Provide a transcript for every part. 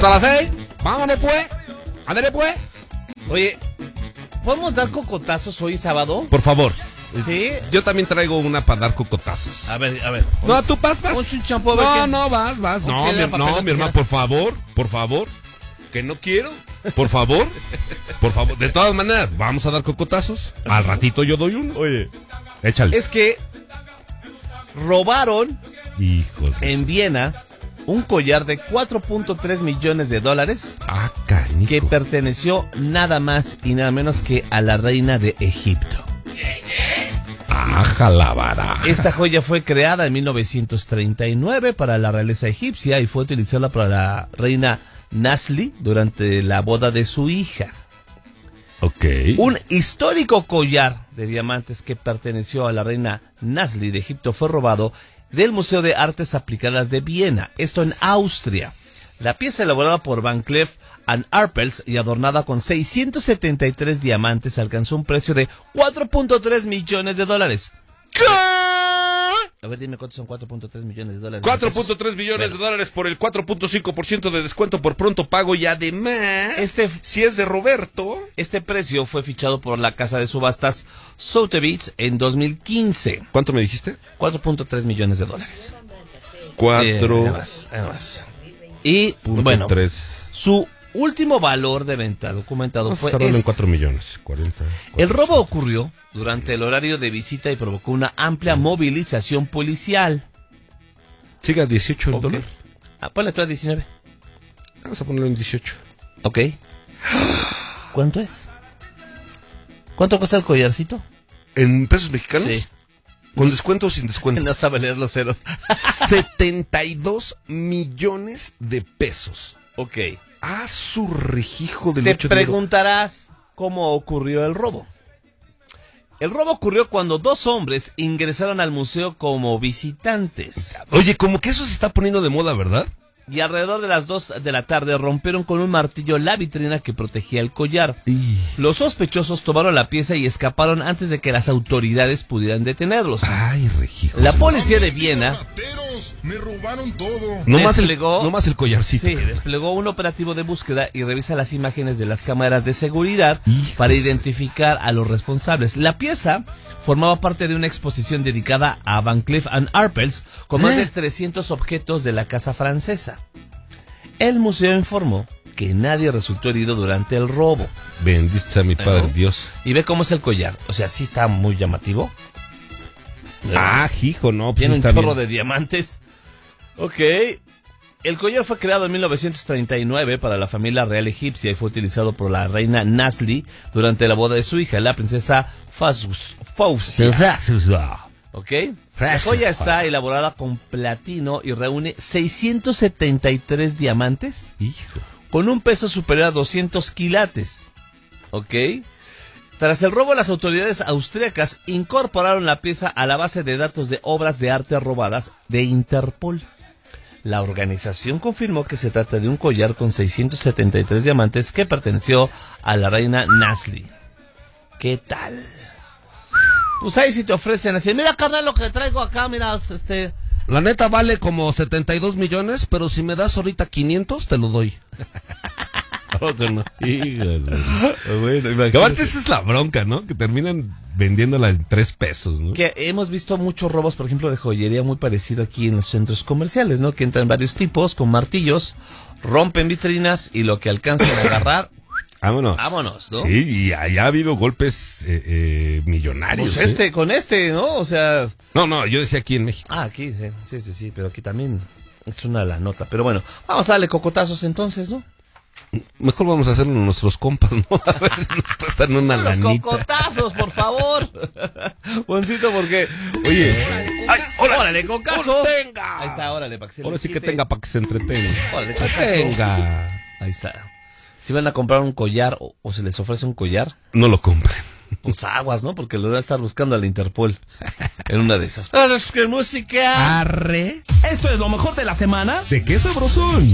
Hasta las 6. Vámonos pues. Ándale pues. Oye, ¿podemos dar cocotazos hoy sábado? Por favor. Sí. Yo también traigo una para dar cocotazos. A ver. No, tú vas. Ponte un champú a ver qué- No, vas. No, mi hermano, por favor. Que no quiero. Por favor. De todas maneras, vamos a dar cocotazos. Al ratito yo doy uno. Oye, Échale. es que robaron Hijos de en su- Viena un collar de $4.3 millones Ah, canijo. que perteneció nada más y nada menos que a la reina de Egipto. Aja la baraja. Esta joya fue creada en 1939 para la realeza egipcia y fue utilizada para la reina Nasli durante la boda de su hija. Ok. Un histórico collar de diamantes que perteneció a la reina Nasli de Egipto fue robado del Museo de Artes Aplicadas de Viena, esto en Austria. La pieza elaborada por Van Cleef & Arpels y adornada con 673 diamantes alcanzó un precio de $4.3 millones. ¿Qué? A ver, dime cuántos son $4.3 millones. 4.3 millones de dólares por el 4.5% de descuento por pronto pago y además, si es de Roberto. Este precio fue fichado por la casa de subastas Sotheby's en 2015. ¿Cuánto me dijiste? $4.3 millones. 4. Además. Y bueno, su último valor de venta documentado Vamos a fue cerrarlo en este. 4 millones. 40. El robo ocurrió durante el horario de visita y provocó una amplia movilización policial. Siga 18 el Ok. dólar. Ponle tú a 19. Vamos a ponerlo en 18. Ok. ¿Cuánto es? ¿Cuánto cuesta el collarcito? ¿En pesos mexicanos? Sí. ¿Con descuento o sin descuento? No sabe leer los ceros. 72 millones de pesos. Ok. Ah, su rejijo del Te ocho de enero. preguntarás cómo ocurrió el robo. El robo ocurrió cuando dos hombres ingresaron al museo como visitantes. Oye, como que eso se está poniendo de moda, ¿verdad? Y alrededor de las 2 de la tarde rompieron con un martillo la vitrina que protegía el collar. Los sospechosos tomaron la pieza y escaparon antes de que las autoridades pudieran detenerlos. Ay, rejijo. La policía de Viena Rateros, me robaron todo. No más el collarcito. Sí, desplegó un operativo de búsqueda y revisa las imágenes de las cámaras de seguridad para identificar a los responsables. La pieza formaba parte de una exposición dedicada a Van Cleef & Arpels con más de 300 objetos de la casa francesa. El museo informó que nadie resultó herido durante el robo. Bendito sea mi Padre Dios. Y ve cómo es el collar. O sea, sí está muy llamativo. Ah, hijo, no. Pues Tiene un está chorro bien. de diamantes. Ok. El collar fue creado en 1939 para la familia real egipcia y fue utilizado por la reina Nasli durante la boda de su hija, la princesa Fawzia. ¿Ok? La joya está elaborada con platino y reúne 673 diamantes Hijo. con un peso superior a 200 quilates. ¿Ok? Tras el robo, las autoridades austríacas incorporaron la pieza a la base de datos de obras de arte robadas de Interpol. La organización confirmó que se trata de un collar con 673 diamantes que perteneció a la reina Nasli. ¿Qué tal? Pues ahí si te ofrecen así, mira carnal lo que traigo acá, mira, La neta vale como 72 millones, pero si me das ahorita 500, te lo doy. Bueno, aparte esa es la bronca, ¿no? Que terminan vendiéndola en 3 pesos, ¿no? Que hemos visto muchos robos, por ejemplo, de joyería muy parecido aquí en los centros comerciales, ¿no? Que entran varios tipos con martillos, rompen vitrinas y lo que alcanzan a agarrar, vámonos, ¿no? Sí, y allá ha habido golpes millonarios. Pues con ¿no? O sea... No, yo decía aquí en México. Ah, aquí, sí, pero aquí también es una la nota. Pero bueno, vamos a darle cocotazos entonces, ¿no? Mejor vamos a hacerlo nuestros compas, ¿no? A ver si nos prestan una Los lanita. cocotazos, por favor. Juancito, porque... Oye, órale, cocazo. Tenga. Ahí está, órale, para que se le Ahora sí que quite. tenga para que se entretenga. Órale, Que cocazo. tenga. Ahí está. Si van a comprar un collar o se les ofrece un collar, No lo compren. pues aguas, ¿no? Porque lo van a estar buscando a la Interpol en una de esas. ¡Ah, qué música! Arre. Esto es lo mejor de la semana. ¿De qué sabrosón?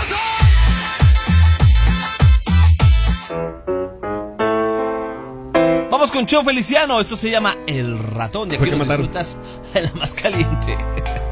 Vamos con Cheo Feliciano. Esto se llama El Ratón. Y aquí ¿Por qué lo mataron? disfrutas en la más caliente.